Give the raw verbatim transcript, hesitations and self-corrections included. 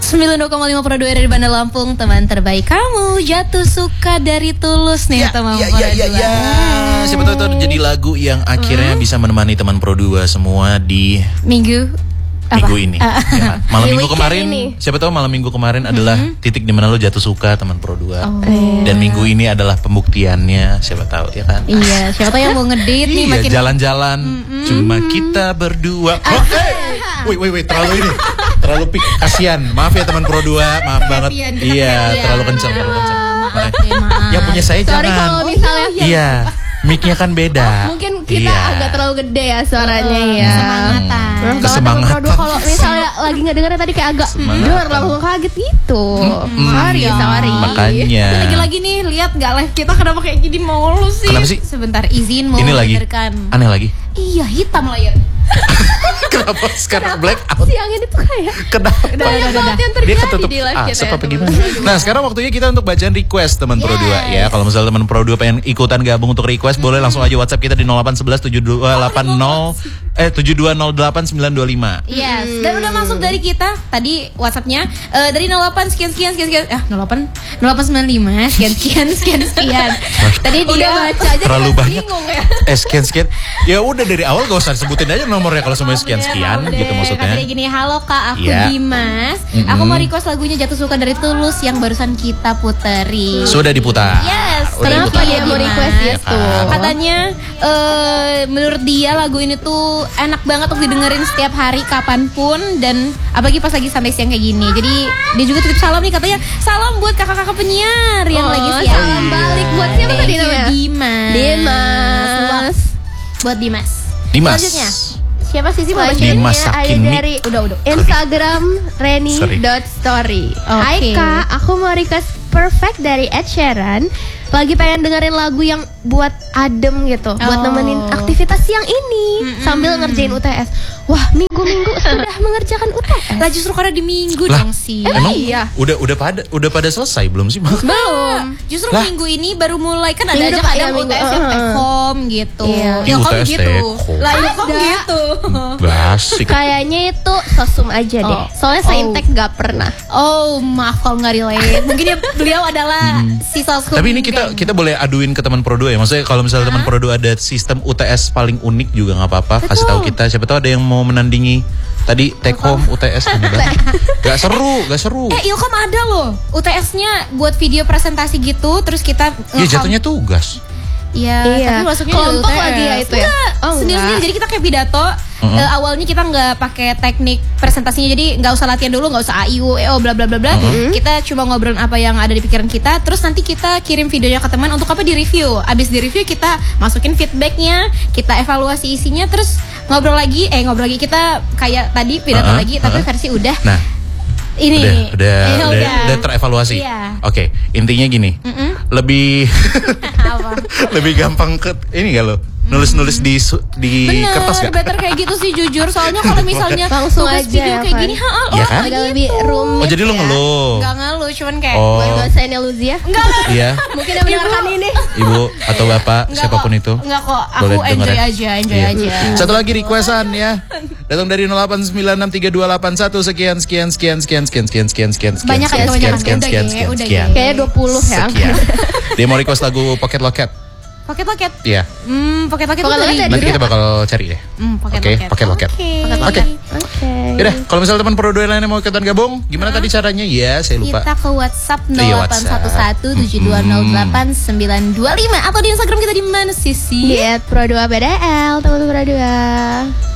sembilan puluh dua koma lima Pro dua dari Bandar Lampung, teman terbaik kamu. Jatuh suka dari Tulus nih, ya, teman ya, Pro ya, ya, dua. ya. Siapa tahu itu jadi lagu yang akhirnya hmm. bisa menemani teman Pro dua semua di minggu minggu apa? ini. Ya, malam Di minggu kemarin, ini. Siapa tahu malam minggu kemarin mm-hmm. adalah titik di mana lo jatuh suka teman Pro dua. Oh. Dan minggu ini adalah pembuktiannya, siapa tahu ya kan? Iya, siapa tahu yang mau ngedate nih iya, makin jalan-jalan mm-hmm. cuma kita berdua. Oke. Okay. Wait, wait, wait, terlalu ini. Terlalu pik, kasihan. Maaf ya teman Pro dua, maaf banget. Iya, iya, terlalu kencang, terlalu kencang. Maaf, maaf. Yang punya saya Sorry jangan. kalau misalnya oh, iya. Mic-nya kan beda. Oh, mungkin kita iya. agak terlalu gede ya suaranya uh, ya. Semangatan. Hmm, Kesemangatan. Kalau misalnya lagi nggak dengar tadi kayak agak dengar langsung kaget gitu. Hmm, sorry, ya. sorry. Makanya. Lagi-lagi nih lihat nggak live kita kenapa kayak gini mulu sih? Kenapa sih? Sebentar izin mau ini lagi. mendengarkan. Aneh lagi. Iya, hitam layar. Kenapa sekarang black out? Siang ini tuh kayak kenapa? Udah, udah, udah. Yang Dia ketutup di live asap kita ya, apa gimana? Nah sekarang waktunya kita untuk bacaan request teman Pro dua ya. Kalau misalnya teman Pro dua pengen ikutan gabung untuk request hmm. boleh langsung aja WhatsApp kita di nol delapan satu satu tujuh dua delapan nol eh tujuh dua nol delapan sembilan dua lima. Yes. Dan udah masuk dari kita tadi WhatsAppnya uh, dari nol delapan sekian sekian sekian sekian ah nol delapan nol delapan sembilan lima sekian sekian sekian sekian. Tadi dia udah baca aja terlalu banyak. Bingung ya. Eh sekian sekian. Ya udah dari awal gak usah sebutin aja nomornya kalau semuanya sekian sekian ya, gitu maksudnya. Katanya gini, halo kak, aku yeah. Dimas. Mm-hmm. Aku mau request lagunya Jatuh Suka dari Tulus yang barusan kita puteri. Sudah diputar. Yes. Udah Kenapa dia mau request itu? Ya, katanya uh, menurut dia lagu ini tuh enak banget untuk didengerin setiap hari kapanpun dan apalagi pas lagi sampai siang kayak gini. Jadi dia juga titip salam nih, katanya salam buat kakak-kakak penyiar yang oh, lagi siang. Salam balik buat siapa tadi namanya? Dimas. Dimas. Buat Dimas. Dimas. Selanjutnya. Siapa sih sih mau Dimas bacanya? Ada Sakini. dari Udah, udah. Instagram reni dot story. Hai Okay. kak, aku mau request Perfect dari Ed Sheeran. Lagi pengen dengerin lagu yang buat adem gitu, oh. buat nemenin aktivitas siang ini mm-hmm. sambil ngerjain U T S. Wah, minggu-minggu sudah mengerjakan U T S. Lah justru karena di minggu lah, dong sih. Emang iya. udah udah pada udah pada selesai belum sih? Belum. Justru lah. minggu ini baru mulai kan ada Minggu aja kadang iya, U T S yang take home gitu. Iya. Ilkom U T S gitu. take home. Lah Ilkom gitu. Basik. Kayaknya itu sosum aja deh. Oh. Soalnya Oh. saintek gak pernah. Oh, maaf kalau nggak relate. Mungkin ya beliau adalah Hmm. si sosum. Tapi ini kita kita boleh aduin ke teman Pro dua ya. Maksudnya kalau misalnya teman Pro dua ada sistem U T S paling unik juga nggak apa-apa. Kasih tahu kita. Siapa tahu ada yang mau menandingi tadi take home U T S. Gak seru, gak seru. Eh, Ilkom ada loh. U T S-nya buat video presentasi gitu, terus kita Ya jatuhnya tugas. Iya, Iya. tapi masuknya Kelompok U T S. lagi ya itu ya? Enggak, Oh, sendiri-sendiri. enggak. Jadi kita kayak pidato. Uh-huh. Uh, awalnya kita nggak pakai teknik presentasinya, jadi nggak usah latihan dulu, nggak usah A I U E O bla bla bla bla. Uh-huh. Kita cuma ngobrol apa yang ada di pikiran kita, terus nanti kita kirim videonya ke teman untuk apa di review. Abis di review kita masukin feedbacknya, kita evaluasi isinya, terus ngobrol lagi, eh ngobrol lagi kita kayak tadi pidato Uh-huh. lagi, tapi Uh-huh. versi udah. Nah. Ini udah udah, eh, udah, udah. udah terevaluasi. Iya. Oke, intinya gini. Mm-mm. Lebih Apa? lebih gampang ke ini gak lo? Nulis-nulis di su- di Bener, kertas gak? better kayak gitu sih jujur. Soalnya kalau misalnya Langsung tugas aja video ya kayak kan? gini, ha, oh, Iya kan? Agak lebih rumit. Oh jadi lo ya. ngeluh? Enggak ngeluh, cuman kayak Oh. Buat dosennya Luzia. enggak lah. Iya, Mungkin yang mendengarkan ini. ibu atau bapak Enggak siapapun kok. itu. Enggak kok, aku Boleh enjoy dengerin. aja, enjoy Iya. aja. Satu lagi requestan ya. Datang dari nol delapan sembilan enam tiga dua delapan satu sekian sekian sekian sekian sekian sekian sekian sekian sekian Banyak sekian ya, sekian kebanyakan. sekian Udah, sekian Ge, sekian udah, sekian. Ge. Kayaknya dua puluh ya. Sekian. Dia mau request lagu Pocket Locket. Paket-paket. Iya. Hmm, paket-paket Pocket itu Locket dari ada Nanti kita bakal cari deh. Hmm, Oke, paket-paket. Pocket Locket. Oke. Oke. Oke. Yaudah, kalau misalnya teman Pro dua lainnya mau ikutan gabung, gimana tadi caranya? Ya, saya lupa. Kita ke WhatsApp Iya, nol delapan satu satu tujuh dua nol delapan sembilan dua lima atau di Instagram kita di mana Sisi? Di at Pro dua B D L, teman Pro dua.